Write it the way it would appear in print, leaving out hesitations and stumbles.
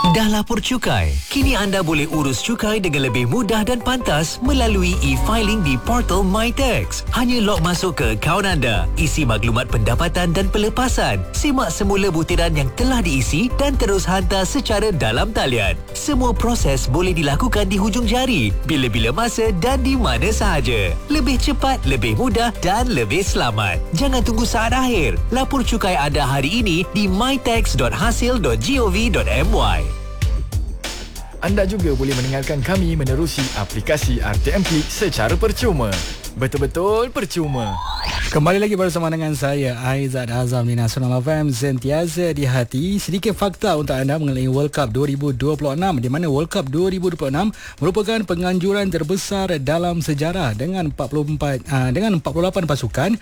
Dah lapor cukai? Kini anda boleh urus cukai dengan lebih mudah dan pantas melalui e-filing di portal MyTax. Hanya log masuk ke akaun anda, isi maklumat pendapatan dan pelepasan, simak semula butiran yang telah diisi dan terus hantar secara dalam talian. Semua proses boleh dilakukan di hujung jari, bila-bila masa dan di mana sahaja. Lebih cepat, lebih mudah dan lebih selamat. Jangan tunggu saat akhir. Lapor cukai anda hari ini di mytax.hasil.gov.my. Anda juga boleh mendengarkan kami menerusi aplikasi RTM Klik secara percuma. Betul-betul percuma. Kembali lagi bersama dengan saya Aizat Azam di Nasional FM, sentiasa di hati. Sedikit fakta untuk anda mengenai World Cup 2026, di mana World Cup 2026 merupakan penganjuran terbesar dalam sejarah dengan 48 pasukan